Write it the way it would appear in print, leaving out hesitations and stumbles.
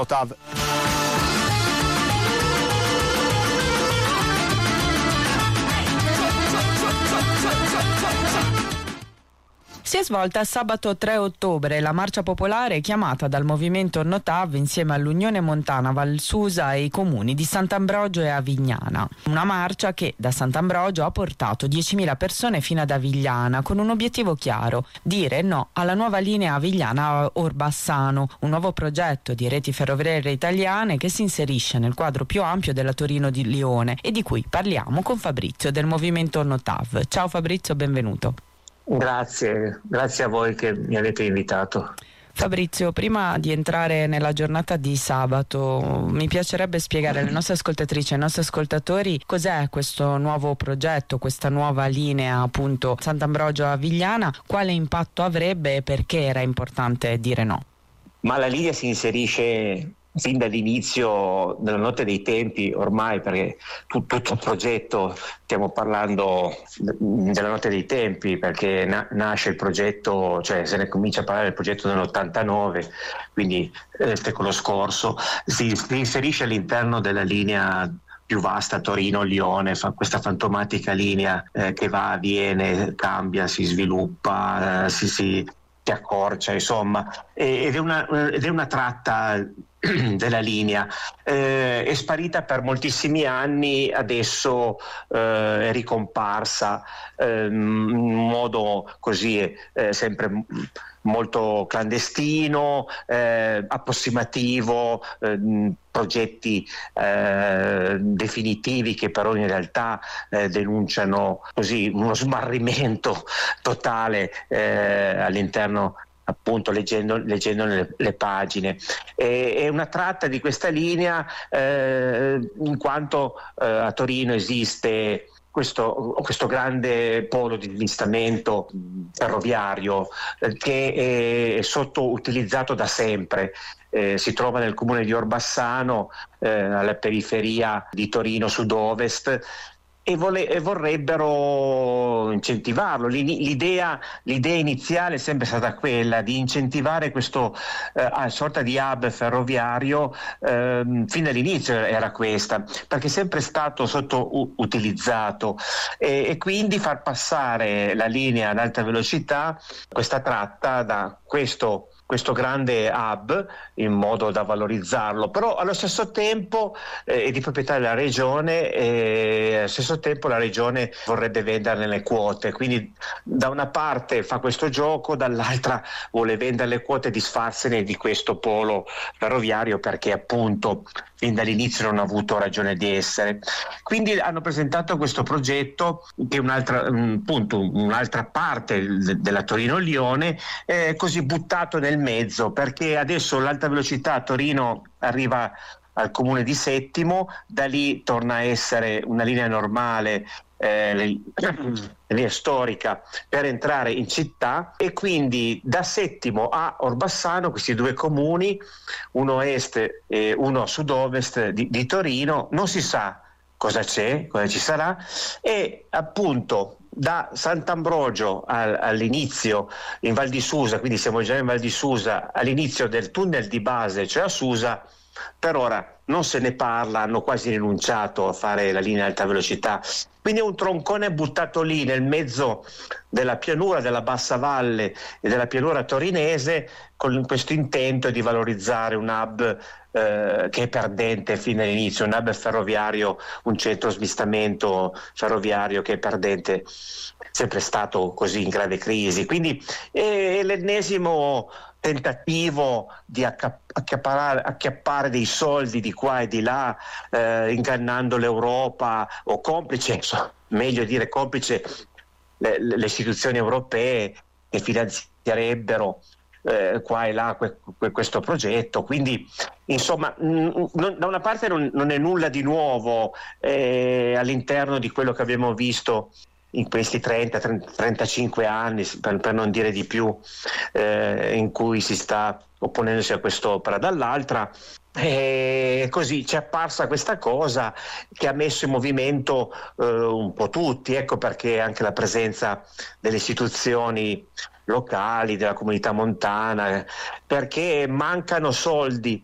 TAV. Si è svolta sabato 3 ottobre la marcia popolare chiamata dal movimento NoTAV insieme all'Unione Montana Val Susa e i comuni di Sant'Ambrogio e Avigliana. Una marcia che da Sant'Ambrogio ha portato 10.000 persone fino ad Avigliana con un obiettivo chiaro: dire no alla nuova linea Avigliana-Orbassano, un nuovo progetto di reti ferroviarie italiane che si inserisce nel quadro più ampio della Torino di Lione e di cui parliamo con Fabrizio del movimento NoTAV. Ciao Fabrizio, benvenuto. Grazie a voi che mi avete invitato. Fabrizio, prima di entrare nella giornata di sabato, mi piacerebbe spiegare alle nostre ascoltatrici e ai nostri ascoltatori cos'è questo nuovo progetto, questa nuova linea appunto Sant'Ambrogio-Avigliana, quale impatto avrebbe e perché era importante dire no. Ma la linea si inserisce fin dall'inizio della notte dei tempi ormai, perché tutto il progetto, stiamo parlando della notte dei tempi, perché nasce il progetto, cioè se ne comincia a parlare del progetto nell'89, quindi il secolo scorso, si inserisce all'interno della linea più vasta Torino-Lione, questa fantomatica linea che va, viene, cambia, si sviluppa, si accorcia, insomma, ed è una tratta della linea, è sparita per moltissimi anni, adesso è ricomparsa in un modo così sempre molto clandestino, approssimativo, progetti definitivi che però in realtà denunciano così uno smarrimento totale all'interno, appunto leggendo le pagine. È una tratta di questa linea in quanto a Torino esiste questo grande polo di smistamento ferroviario che è sottoutilizzato da sempre. Si trova nel comune di Orbassano, alla periferia di Torino sud-ovest, e vorrebbero incentivarlo. L'idea iniziale è sempre stata quella di incentivare questo sorta di hub ferroviario, fin dall'inizio era questa, perché è sempre stato sottoutilizzato, e quindi far passare la linea ad alta velocità, questa tratta, da questo grande hub, in modo da valorizzarlo, però allo stesso tempo è di proprietà della regione, e allo stesso tempo la regione vorrebbe venderne le quote, quindi da una parte fa questo gioco, dall'altra vuole vendere le quote e disfarsene di questo polo ferroviario, perché appunto fin dall'inizio non ha avuto ragione di essere. Quindi hanno presentato questo progetto, che è un'altra parte della Torino-Lione, così buttato nel mezzo, perché adesso l'alta velocità a Torino arriva al comune di Settimo, da lì torna a essere una linea normale, linea storica, per entrare in città, e quindi da Settimo a Orbassano, questi due comuni, uno a est e uno a sud-ovest di Torino, non si sa cosa ci sarà, e appunto da Sant'Ambrogio all'inizio in Val di Susa, quindi siamo già in Val di Susa, all'inizio del tunnel di base, cioè a Susa, per ora non se ne parla, hanno quasi rinunciato a fare la linea alta velocità. Quindi è un troncone buttato lì nel mezzo della pianura, della bassa valle e della pianura torinese, con questo intento di valorizzare un hub che è perdente fin dall'inizio, un hub ferroviario, un centro smistamento ferroviario che è perdente, sempre stato così in grave crisi. Quindi è l'ennesimo tentativo di acchiappare dei soldi di qua e di là, ingannando l'Europa, o complice, meglio dire complice, le istituzioni europee che finanzierebbero qua e là questo progetto. Quindi insomma da una parte non è nulla di nuovo all'interno di quello che abbiamo visto in questi 30-35 anni, per non dire di più, in cui si sta opponendosi a quest'opera. Dall'altra così c'è apparsa questa cosa che ha messo in movimento un po' tutti, ecco perché anche la presenza delle istituzioni locali, della comunità montana, perché mancano soldi